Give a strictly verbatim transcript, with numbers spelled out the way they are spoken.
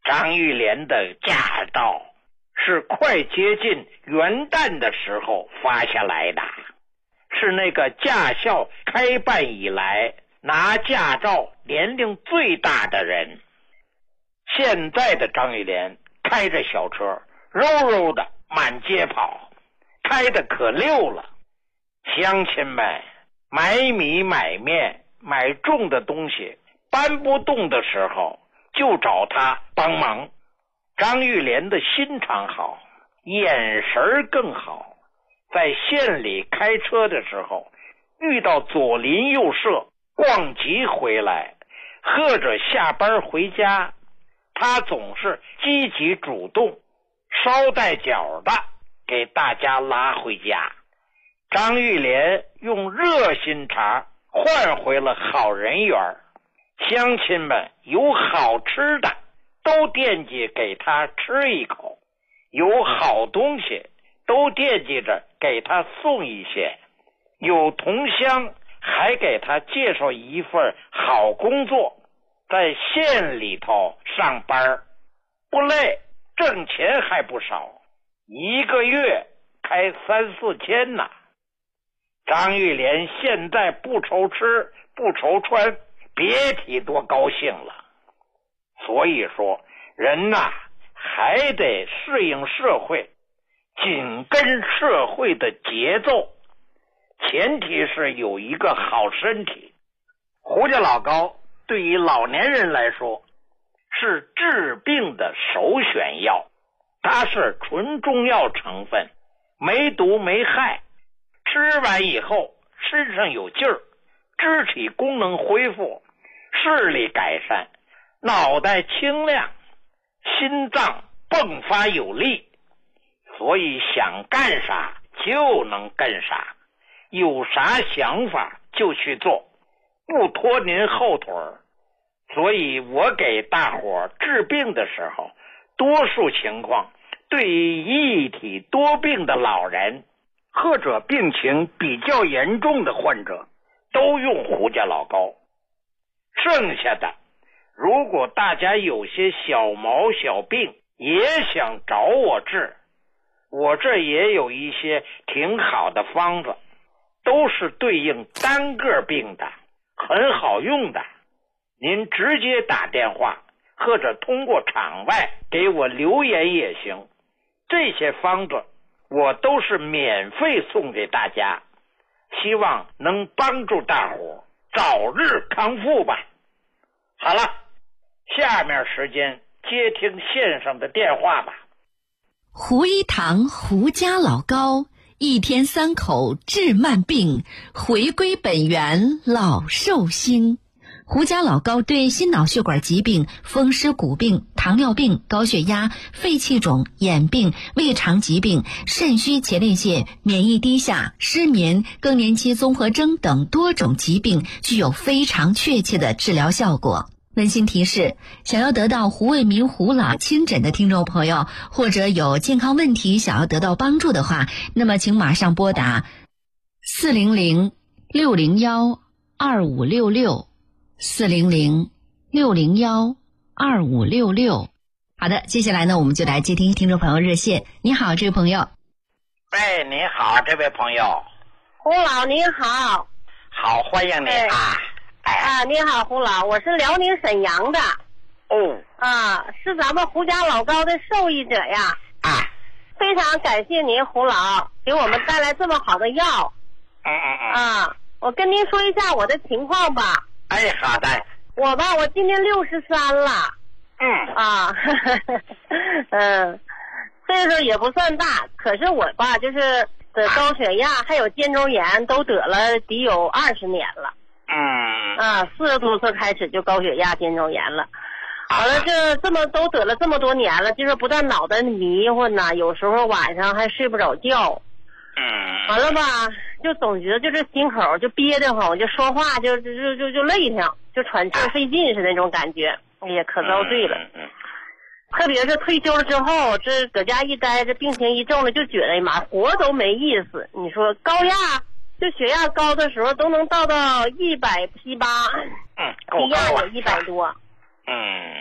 张玉莲的驾照是快接近元旦的时候发下来的，是那个驾校开办以来拿驾照年龄最大的人。现在的张玉莲开着小车柔柔的满街跑，开得可溜了。乡亲们买米买面买重的东西搬不动的时候就找他帮忙。张玉莲的心肠好，眼神更好，在县里开车的时候遇到左邻右舍逛集回来或者下班回家，他总是积极主动捎带脚的给大家拉回家。张玉莲用热心肠换回了好人缘，乡亲们有好吃的都惦记给他吃一口，有好东西都惦记着给他送一些，有同乡还给他介绍一份好工作，在县里头上班，不累，挣钱还不少，一个月开三四千呢。张玉莲现在不愁吃不愁穿，别提多高兴了。所以说人呐，还得适应社会，紧跟社会的节奏，前提是有一个好身体。胡家老膏对于老年人来说是治病的首选药，它是纯中药成分，没毒没害，吃完以后身上有劲儿，肢体功能恢复，视力改善，脑袋清亮，心脏迸发有力，所以想干啥就能干啥，有啥想法就去做，不拖您后腿儿。所以我给大伙治病的时候，多数情况对于一体多病的老人或者病情比较严重的患者都用胡家老膏。剩下的如果大家有些小毛小病也想找我治，我这也有一些挺好的方子，都是对应单个病的，很好用的。您直接打电话或者通过场外给我留言也行，这些方子我都是免费送给大家，希望能帮助大伙早日康复吧。好了，下面时间接听线上的电话吧。 胡一堂胡家老膏，一天三口治慢病，回归本源老寿星。胡家老膏对心脑血管疾病、风湿骨病、糖尿病、高血压、肺气肿、眼病、胃肠疾病、肾虚前列腺、免疫低下、失眠、更年期综合征等多种疾病具有非常确切的治疗效果。温馨提示，想要得到胡卫民胡老亲诊的听众朋友，或者有健康问题想要得到帮助的话，那么请马上拨打四零零六零幺二五六六四零零六零幺二五六六。好的，接下来呢，我们就来接听听众朋友热线。你好，这位朋友。 哎，你好，这位朋友。 胡老您好。 好，欢迎你啊。 哎啊，你好，胡老，我是辽宁沈阳的。 哦。啊， 是咱们胡家老膏的受益者呀。 啊。 非常感谢您，胡老，给我们带来这么好的药。 嗯嗯嗯。 啊，我跟您说一下我的情况吧。 哎，好的。 我吧，我今年六十三了。 嗯。 啊，呵呵嗯，岁数也不算大，可是我吧，就是得高血压还有肩周炎都得了得有二十年了。 嗯。 啊，四十多岁开始就高血压、肩周炎了。完了，这这么都得了这么多年了，就是不但脑袋迷糊呢，有时候晚上还睡不着觉。 嗯。 完了吧，就总觉得就是心口就憋得慌，就说话就就就就就累挺，就喘气费劲似的那种感觉。哎呀，可遭罪了。 嗯嗯。 特别是退休了之后，这搁家一待，这病情一重了，就觉得哎妈，活都没意思。你说高压，就血压高的时候都能到到一百七八， 嗯， 低压也一百多。 嗯。